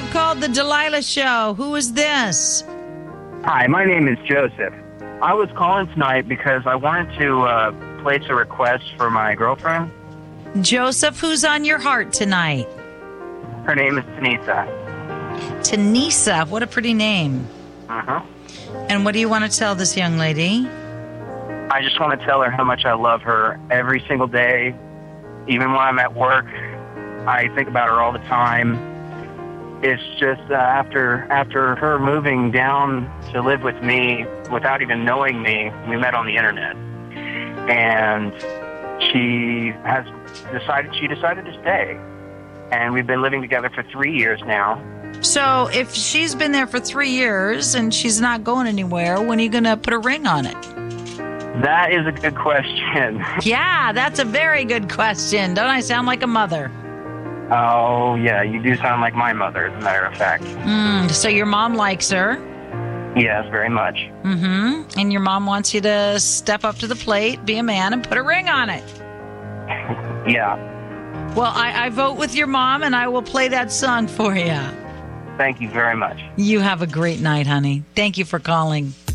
called The Delilah Show. Who is this? Hi, my name is Joseph. I was calling tonight because I wanted to place a request for my girlfriend. Joseph, who's on your heart tonight? Her name is Tanisa. Tanisa, what a pretty name. Uh-huh. And what do you want to tell this young lady? I just want to tell her how much I love her every single day. Even when I'm at work, I think about her all the time. It's just after her moving down to live with me without even knowing me, we met on the internet. And she decided to stay. And we've been living together for 3 years now. So if she's been there for 3 years and she's not going anywhere, when are you going to put a ring on it? That is a good question. Yeah, that's a very good question. Don't I sound like a mother? Oh, yeah, you do sound like my mother, as a matter of fact. So your mom likes her? Yes, very much. Mm-hmm. And your mom wants you to step up to the plate, be a man, and put a ring on it. Yeah. Well, I vote with your mom, and I will play that song for you. Thank you very much. You have a great night, honey. Thank you for calling.